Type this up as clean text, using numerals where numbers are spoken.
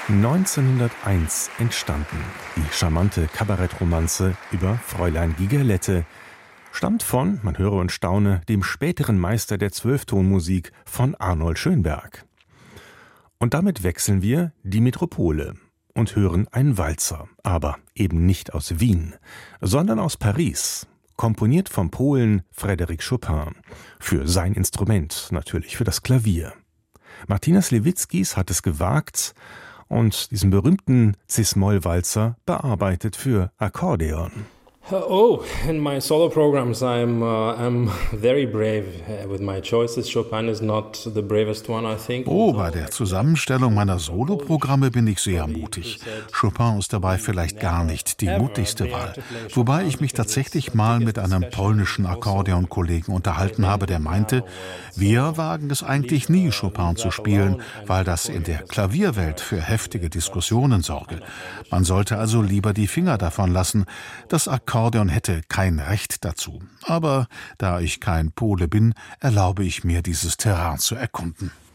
1901 entstanden. Die charmante Kabarettromanze über Fräulein Gigerlette stammt von, man höre und staune, dem späteren Meister der Zwölftonmusik von Arnold Schönberg. Und damit wechseln wir die Metropole und hören einen Walzer, aber eben nicht aus Wien, sondern aus Paris, komponiert vom Polen Frédéric Chopin, für sein Instrument, natürlich für das Klavier. Martina Sliwickis hat es gewagt und diesen berühmten Cis-Moll-Walzer bearbeitet für Akkordeon. Oh, in my solo programs I'm very brave with my choices. Chopin is not the bravest one, I think. Oh, bei der Zusammenstellung meiner Soloprogramme bin ich sehr mutig. Chopin ist dabei vielleicht gar nicht die mutigste Wahl. Wobei ich mich tatsächlich mal mit einem polnischen Akkordeonkollegen unterhalten habe, der meinte, wir wagen es eigentlich nie, Chopin zu spielen, weil das in der Klavierwelt für heftige Diskussionen sorge. Man sollte also lieber die Finger davon lassen. Das Akkordeon hätte kein Recht dazu. Aber da ich kein Pole bin, erlaube ich mir, dieses Terrain zu erkunden.